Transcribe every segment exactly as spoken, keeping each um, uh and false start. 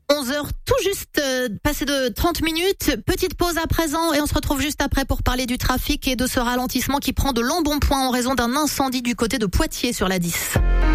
onze heures tout juste, euh, passé de trente minutes. Petite pause à présent et on se retrouve juste après pour parler du trafic et de ce ralentissement qui prend de l'embonpoint en raison d'un incendie du côté de Poitiers sur la dix.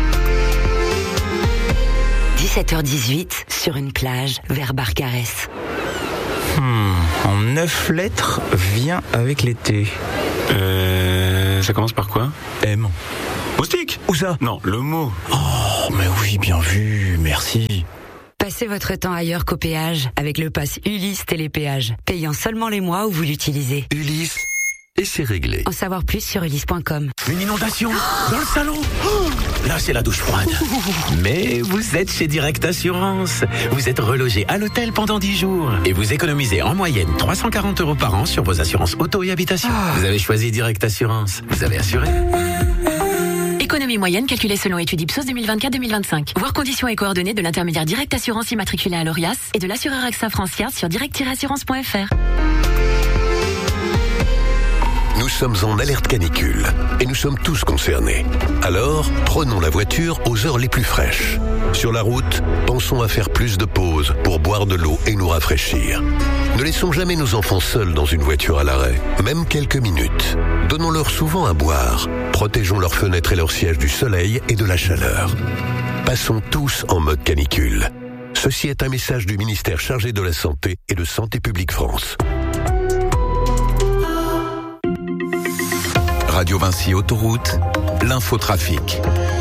dix-sept heures dix-huit, sur une plage, vers Barcarès. Hmm, en neuf lettres, vient avec l'été. Euh... Ça commence par quoi? M. Moustique? Où ça? Non, le mot. Oh, mais oui, bien vu, merci. Passez votre temps ailleurs qu'au péage avec le pass Ulysse Télépéage, payant seulement les mois où vous l'utilisez. Ulysse, et c'est réglé. En savoir plus sur ulysse point com. Une inondation dans le salon. Oh, là, c'est la douche froide. Mais vous êtes chez Direct Assurance. Vous êtes relogé à l'hôtel pendant dix jours. Et vous économisez en moyenne trois cent quarante euros par an sur vos assurances auto et habitation. Vous avez choisi Direct Assurance. Vous avez assuré. Économie moyenne calculée selon étude Ipsos deux mille vingt-quatre deux mille vingt-cinq. Voir conditions et coordonnées de l'intermédiaire Direct Assurance immatriculé à l'Orias et de l'assureur AXA Francière sur direct tiret assurance point f r. Nous sommes en alerte canicule et nous sommes tous concernés. Alors, prenons la voiture aux heures les plus fraîches. Sur la route, pensons à faire plus de pauses pour boire de l'eau et nous rafraîchir. Ne laissons jamais nos enfants seuls dans une voiture à l'arrêt, même quelques minutes. Donnons-leur souvent à boire. Protégeons leurs fenêtres et leurs sièges du soleil et de la chaleur. Passons tous en mode canicule. Ceci est un message du ministère chargé de la Santé et de Santé publique France. Radio Vinci Autoroute, l'infotrafic.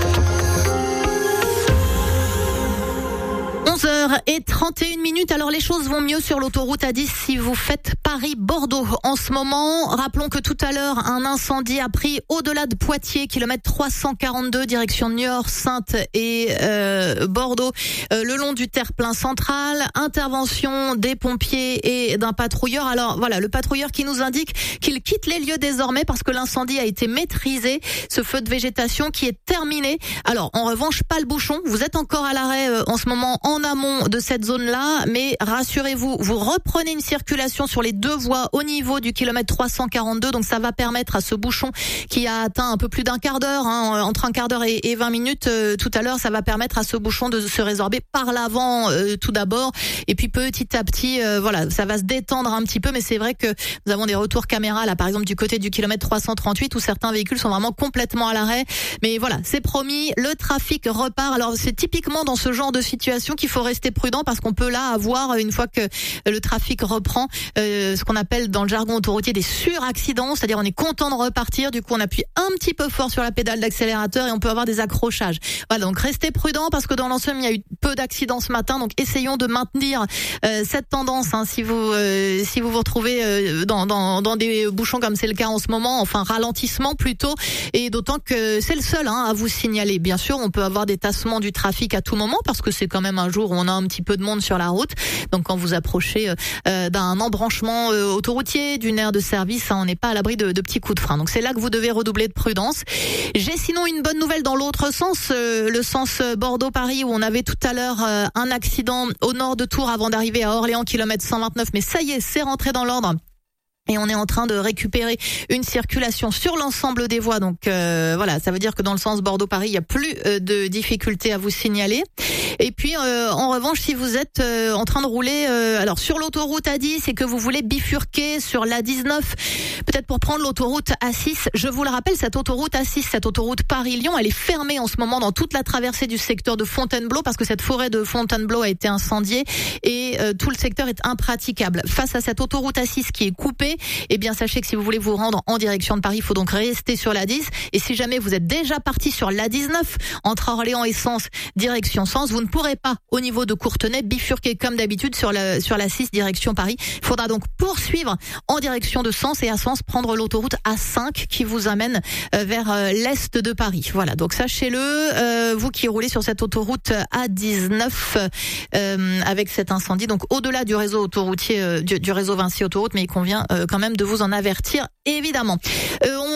onze heures trente et une minutes. Alors les choses vont mieux sur l'autoroute A dix si vous faites Paris-Bordeaux en ce moment. Rappelons que tout à l'heure, un incendie a pris au-delà de Poitiers, kilomètre trois cent quarante-deux, direction Niort, Saintes et euh, Bordeaux, euh, le long du terre-plein central. Intervention des pompiers et d'un patrouilleur. Alors voilà, le patrouilleur qui nous indique qu'il quitte les lieux désormais parce que l'incendie a été maîtrisé. Ce feu de végétation qui est terminé. Alors en revanche, pas le bouchon. Vous êtes encore à l'arrêt euh, en ce moment en amont de cette zone-là, mais rassurez-vous, vous reprenez une circulation sur les deux voies au niveau du kilomètre trois cent quarante-deux, donc ça va permettre à ce bouchon qui a atteint un peu plus d'un quart d'heure, hein, entre un quart d'heure et, et vingt minutes euh, tout à l'heure, ça va permettre à ce bouchon de se résorber par l'avant euh, tout d'abord, et puis petit à petit, euh, voilà, ça va se détendre un petit peu, mais c'est vrai que nous avons des retours caméra là, par exemple du côté du kilomètre trois cent trente-huit, où certains véhicules sont vraiment complètement à l'arrêt, mais voilà, c'est promis, le trafic repart. Alors c'est typiquement dans ce genre de situation qu'il faut rester prudent parce qu'on peut là avoir, une fois que le trafic reprend, euh, ce qu'on appelle dans le jargon autoroutier des suraccidents, c'est-à-dire on est content de repartir, du coup on appuie un petit peu fort sur la pédale d'accélérateur et on peut avoir des accrochages. Voilà, donc restez prudent parce que dans l'ensemble il y a eu peu d'accidents ce matin, donc essayons de maintenir euh, cette tendance, hein, si vous euh, si vous vous retrouvez euh, dans, dans dans des bouchons comme c'est le cas en ce moment, enfin ralentissement plutôt, et d'autant que c'est le seul hein, à vous signaler. Bien sûr, on peut avoir des tassements du trafic à tout moment parce que c'est quand même un jour où on a un petit peu de monde sur la route. Donc quand vous approchez euh, d'un embranchement euh, autoroutier, d'une aire de service, hein, on n'est pas à l'abri de, de petits coups de frein. Donc c'est là que vous devez redoubler de prudence. J'ai sinon une bonne nouvelle dans l'autre sens, euh, le sens Bordeaux-Paris, où on avait tout à l'heure euh, un accident au nord de Tours avant d'arriver à Orléans, kilomètre cent vingt-neuf. Mais ça y est, c'est rentré dans l'ordre. Et on est en train de récupérer une circulation sur l'ensemble des voies. Donc euh, voilà, ça veut dire que dans le sens Bordeaux-Paris, il n'y a plus euh, de difficultés à vous signaler. Et puis euh, en revanche, si vous êtes euh, en train de rouler euh, alors sur l'autoroute A dix et que vous voulez bifurquer sur l'A dix-neuf, peut-être pour prendre l'autoroute A six, je vous le rappelle, cette autoroute A six, cette autoroute Paris-Lyon, elle est fermée en ce moment dans toute la traversée du secteur de Fontainebleau parce que cette forêt de Fontainebleau a été incendiée et euh, tout le secteur est impraticable. Face à cette autoroute A six qui est coupée, eh bien sachez que si vous voulez vous rendre en direction de Paris, il faut donc rester sur l'A dix. Et si jamais vous êtes déjà parti sur l'A dix-neuf, entre Orléans et Sens, direction Sens, vous ne pourrez pas, au niveau de Courtenay, bifurquer comme d'habitude sur la, sur la six, direction Paris. Il faudra donc poursuivre en direction de Sens et à Sens prendre l'autoroute A cinq qui vous amène euh, vers euh, l'est de Paris. Voilà, donc sachez-le, euh, vous qui roulez sur cette autoroute A dix-neuf euh, avec cet incendie, donc au-delà du réseau autoroutier, euh, du, du réseau Vinci Autoroute, mais il convient euh, quand même de vous en avertir, évidemment. Euh, on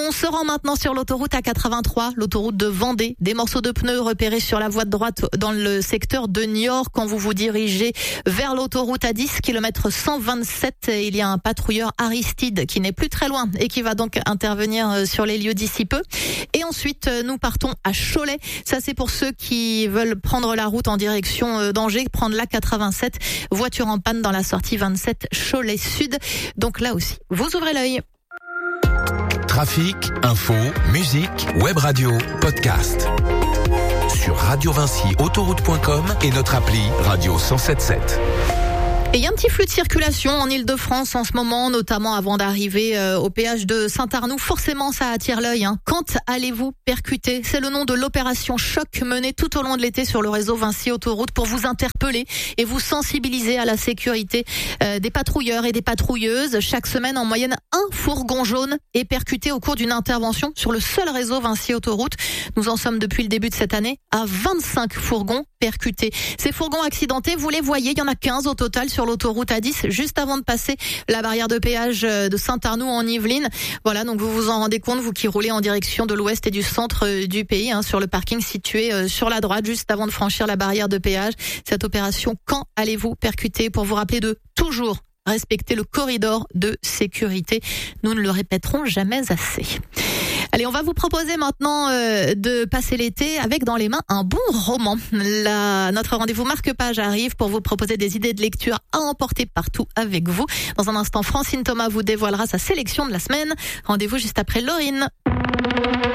On se rend maintenant sur l'autoroute A quatre-vingt-trois, l'autoroute de Vendée. Des morceaux de pneus repérés sur la voie de droite dans le secteur de Niort quand vous vous dirigez vers l'autoroute A dix, kilomètre cent vingt-sept. Il y a un patrouilleur Aristide qui n'est plus très loin et qui va donc intervenir sur les lieux d'ici peu. Et ensuite, nous partons à Cholet. Ça, c'est pour ceux qui veulent prendre la route en direction d'Angers, prendre l'A quatre-vingt-sept. Voiture en panne dans la sortie vingt-sept Cholet Sud. Donc là aussi, vous ouvrez l'œil. Trafic, info, musique, web radio, podcast. Sur Radio Vinci autoroute point com et notre appli Radio cent sept sept. Et il y a un petit flux de circulation en Ile-de-France en ce moment, notamment avant d'arriver euh, au péage de Saint-Arnoux. Forcément, ça attire l'œil. Hein. Quand allez-vous percuter ? C'est le nom de l'opération Choc menée tout au long de l'été sur le réseau Vinci Autoroute pour vous interpeller et vous sensibiliser à la sécurité euh, des patrouilleurs et des patrouilleuses. Chaque semaine, en moyenne, un fourgon jaune est percuté au cours d'une intervention sur le seul réseau Vinci Autoroute. Nous en sommes depuis le début de cette année à vingt-cinq fourgons percutés. Ces fourgons accidentés, vous les voyez, il y en a quinze au total sur l'autoroute A dix, juste avant de passer la barrière de péage de Saint-Arnoux en Yvelines. Voilà, donc vous vous en rendez compte, vous qui roulez en direction de l'ouest et du centre du pays, hein, sur le parking situé sur la droite, juste avant de franchir la barrière de péage. Cette opération, quand allez-vous percuter, pour vous rappeler de toujours respecter le corridor de sécurité. Nous ne le répéterons jamais assez. Allez, on va vous proposer maintenant euh, de passer l'été avec dans les mains un bon roman. La, notre rendez-vous marque-page arrive pour vous proposer des idées de lecture à emporter partout avec vous. Dans un instant, Francine Thomas vous dévoilera sa sélection de la semaine. Rendez-vous juste après Laurine.